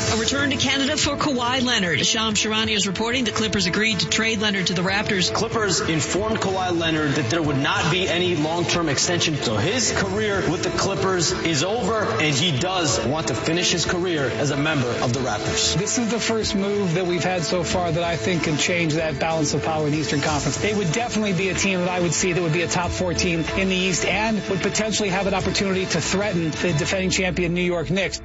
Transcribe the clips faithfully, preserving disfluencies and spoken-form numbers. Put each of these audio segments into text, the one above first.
A return to Canada for Kawhi Leonard. Shams Charania is reporting the Clippers agreed to trade Leonard to the Raptors. Clippers informed Kawhi Leonard that there would not be any long-term extension. So his career with the Clippers is over, and he does want to finish his career as a member of the Raptors. This is the first move that we've had so far that I think can change that balance of power in the Eastern Conference. They would definitely be a team that I would see that would be a top four team in the East and would potentially have an opportunity to threaten the defending champion New York Knicks.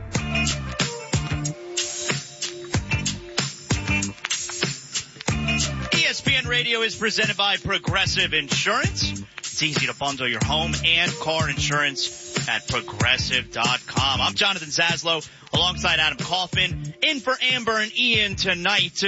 E S P N Radio is presented by Progressive Insurance. It's easy to bundle your home and car insurance at progressive dot com. I'm Jonathan Zaslow alongside Adam Kaufman, in for Amber and Ian tonight.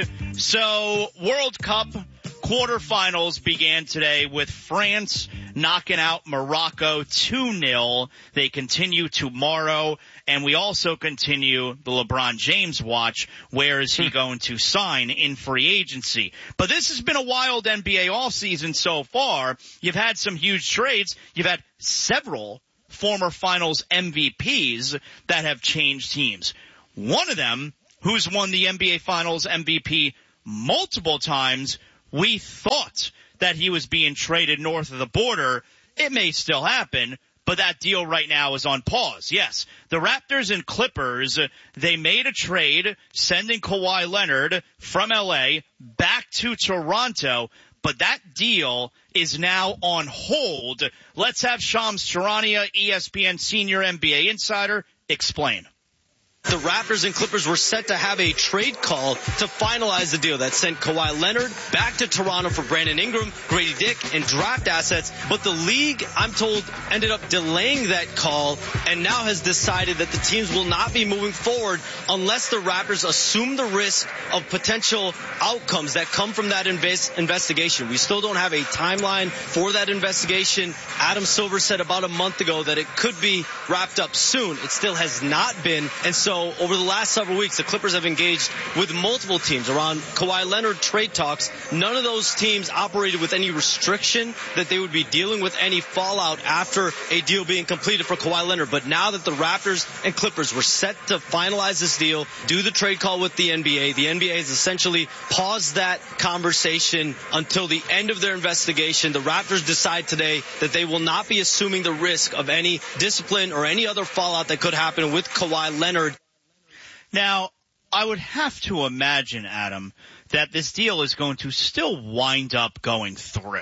So World Cup quarterfinals began today with France knocking out Morocco two nil. They continue tomorrow, and we also continue the LeBron James watch. Where is he going to sign in free agency? But this has been a wild N B A offseason so far. You've had some huge trades. You've had several former finals M V Ps that have changed teams. One of them, who's won the N B A Finals M V P multiple times, we thought that he was being traded north of the border. It may still happen, but that deal right now is on pause. Yes, the Raptors and Clippers, they made a trade sending Kawhi Leonard from L A back to Toronto, but that deal is now on hold. Let's have Shams Charania, E S P N senior N B A insider, explain. The Raptors and Clippers were set to have a trade call to finalize the deal that sent Kawhi Leonard back to Toronto for Brandon Ingram, Grady Dick, and draft assets. But the league, I'm told, ended up delaying that call and now has decided that the teams will not be moving forward unless the Raptors assume the risk of potential outcomes that come from that invest- investigation. We still don't have a timeline for that investigation. Adam Silver said about a month ago that it could be wrapped up soon. It still has not been. And so So over the last several weeks, the Clippers have engaged with multiple teams around Kawhi Leonard trade talks. None of those teams operated with any restriction that they would be dealing with any fallout after a deal being completed for Kawhi Leonard. But now that the Raptors and Clippers were set to finalize this deal, do the trade call with the N B A, the N B A has essentially paused that conversation until the end of their investigation. The Raptors decide today that they will not be assuming the risk of any discipline or any other fallout that could happen with Kawhi Leonard. Now, I would have to imagine, Adam, that this deal is going to still wind up going through.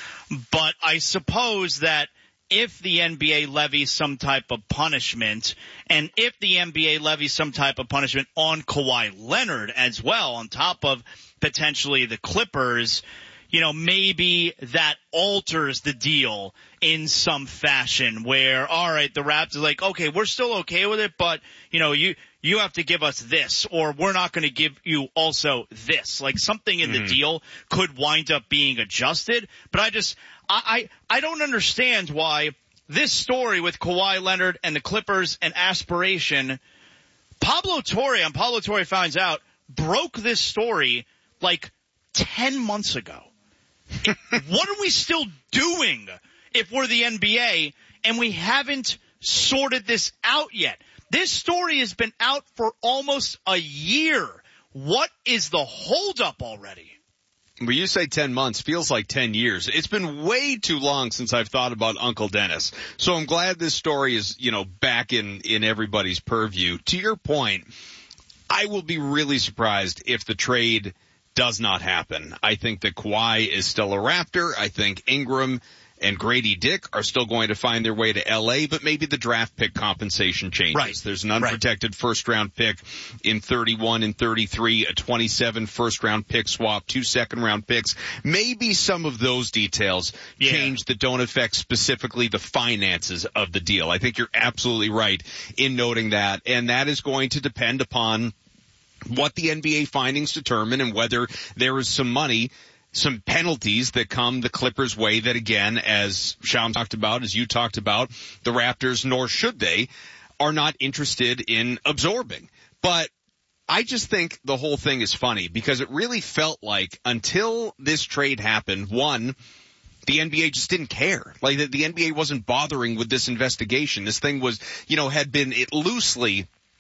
But I suppose that if the N B A levies some type of punishment, and if the N B A levies some type of punishment on Kawhi Leonard as well, on top of potentially the Clippers, you know, maybe that alters the deal in some fashion where, all right, the Raptors are like, okay, we're still okay with it, but, you know, you you have to give us this, or we're not going to give you also this. Like something in mm-hmm. the deal could wind up being adjusted. But I just, I, I, I don't understand why this story with Kawhi Leonard and the Clippers and aspiration, Pablo Torre, and Pablo Torre finds out, broke this story like ten months ago. What are we still doing if we're the N B A and we haven't sorted this out yet? This story has been out for almost a year. What is the holdup already? When you say ten months, feels like ten years. It's been way too long since I've thought about Uncle Dennis. So I'm glad this story is, you know, back in, in everybody's purview. To your point, I will be really surprised if the trade does not happen. I think that Kawhi is still a Raptor. I think Ingram and Grady Dick are still going to find their way to L A, but maybe the draft pick compensation changes. Right. There's an unprotected right. first-round pick in thirty-one and thirty-three, a twenty-seven first-round pick swap, two second-round picks. Maybe some of those details yeah. change that don't affect specifically the finances of the deal. I think you're absolutely right in noting that, and that is going to depend upon what the N B A findings determine and whether there is some money, some penalties that come the Clippers' way that, again, as Shams talked about, as you talked about, the Raptors, nor should they, are not interested in absorbing. But I just think the whole thing is funny because it really felt like until this trade happened, one, the N B A just didn't care. Like the, the N B A wasn't bothering with this investigation. This thing was, you know, had been it loosely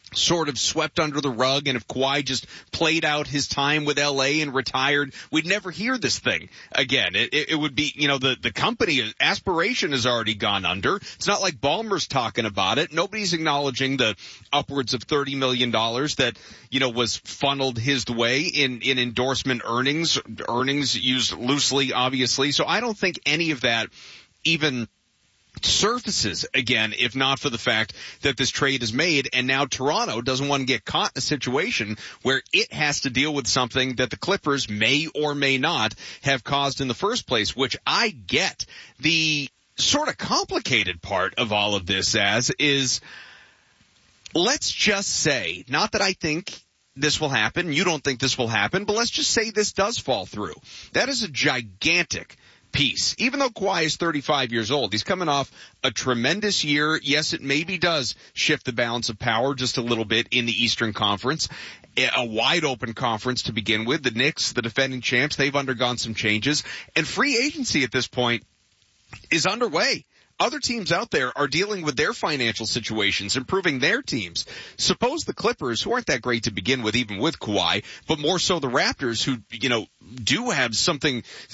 sort of swept under the rug, and if Kawhi just played out his time with L A and retired, we'd never hear this thing again. It, it, it would be, you know, the, the company aspiration has already gone under. It's not like Ballmer's talking about it. Nobody's acknowledging the upwards of thirty million dollars that, you know, was funneled his way in, in endorsement earnings, earnings used loosely, obviously. So I don't think any of that even surfaces again, if not for the fact that this trade is made, and now Toronto doesn't want to get caught in a situation where it has to deal with something that the Clippers may or may not have caused in the first place, which I get. The sort of complicated part of all of this, as is, let's just say, not that I think this will happen, you don't think this will happen, but let's just say this does fall through. That is a gigantic piece. Even though Kawhi is thirty-five years old, he's coming off a tremendous year. Yes, it maybe does shift the balance of power just a little bit in the Eastern Conference. A wide open conference to begin with. The Knicks, the defending champs, they've undergone some changes. And free agency at this point is underway. Other teams out there are dealing with their financial situations, improving their teams. Suppose the Clippers, who aren't that great to begin with, even with Kawhi, but more so the Raptors, who, you know, do have something